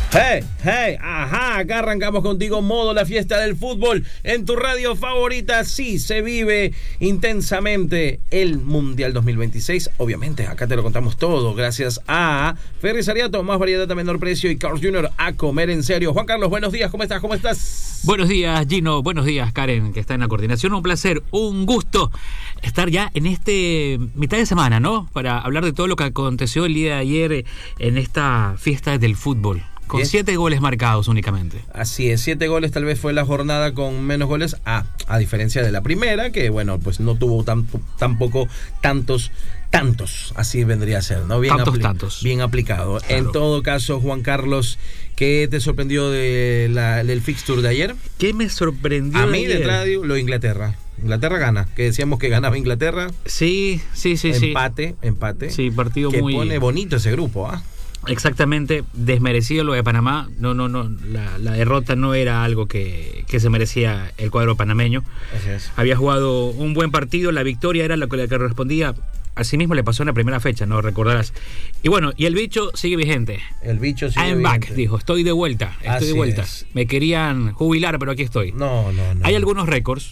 Ajá, acá arrancamos contigo modo la fiesta del fútbol en tu radio favorita. Sí, se vive intensamente el Mundial 2026. Obviamente, acá te lo contamos todo gracias a Ferris Ariato, más variedad a menor precio, y Carl's Jr. a comer en serio. Juan Carlos, buenos días, ¿cómo estás? ¿Cómo estás? Buenos días, Gino, buenos días, Karen, que está en la coordinación. Un placer, un gusto estar ya en este mitad de semana, ¿no? Para hablar de todo lo que aconteció el día de ayer en esta fiesta del fútbol. Con 7 goles marcados únicamente. Así es, 7 goles, tal vez fue la jornada con menos goles, a diferencia de la primera, que bueno, pues no tuvo tampoco tantos, así vendría a ser, ¿no? Bien tantos. Bien aplicado. Claro. En todo caso, Juan Carlos, ¿qué te sorprendió del fixture de ayer? ¿Qué me sorprendió? A mí, de entrada, lo Inglaterra. Inglaterra gana, que decíamos que ganaba Inglaterra. Sí. Empate. Sí, partido que muy... Que pone bonito ese grupo, Exactamente, desmerecido lo de Panamá. No, la derrota no era algo que se merecía el cuadro panameño. Así es. Había jugado un buen partido, la victoria era la que le correspondía. Asimismo le pasó en la primera fecha, no recordarás. Y bueno, y el bicho sigue vigente. El bicho sigue vigente. I'm back, dijo, estoy de vuelta. Es. Me querían jubilar, pero aquí estoy. No. Hay algunos récords.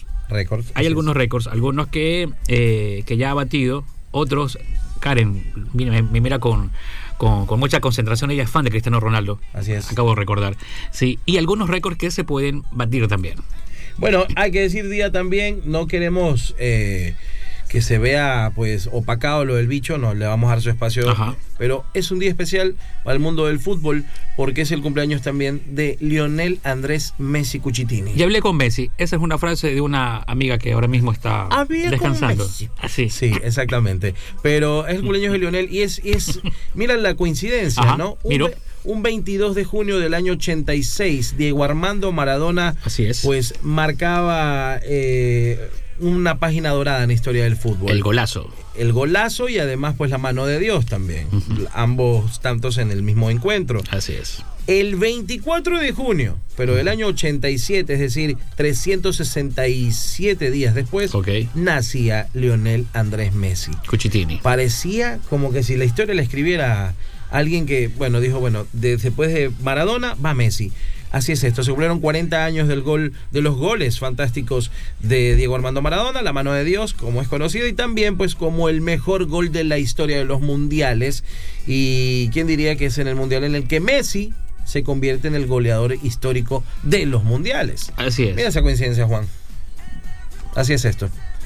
Algunos que ya ha batido, otros. Karen me mira con mucha concentración. Ella es fan de Cristiano Ronaldo. Así es. Acabo de recordar. Sí, y algunos récords que se pueden batir también. Bueno, hay que decir, día también, no queremos que se vea pues opacado lo del bicho, no le vamos a dar su espacio. Ajá. Pero es un día especial para el mundo del fútbol porque es el cumpleaños también de Lionel Andrés Messi Cucitini. Y hablé con Messi, esa es una frase de una amiga que ahora mismo está descansando. Así. Sí, exactamente. Pero es el cumpleaños de Lionel y es mira la coincidencia. Ajá, ¿no? Un 22 de junio del año 86, Diego Armando Maradona, así es, pues marcaba una página dorada en la historia del fútbol. El golazo y además pues la mano de Dios también. Uh-huh. Ambos tantos en el mismo encuentro. Así es. El 24 de junio, pero del año 87, es decir, 367 días después, nacía Lionel Andrés Messi Cucitini. Parecía como que si la historia la escribiera alguien que, después de Maradona va Messi. Así es esto, se cumplieron 40 años de los goles fantásticos de Diego Armando Maradona, la mano de Dios, como es conocido, y también pues como el mejor gol de la historia de los mundiales. Y quién diría que es en el mundial en el que Messi se convierte en el goleador histórico de los mundiales. Así es. Mira esa coincidencia, Juan. Así es esto.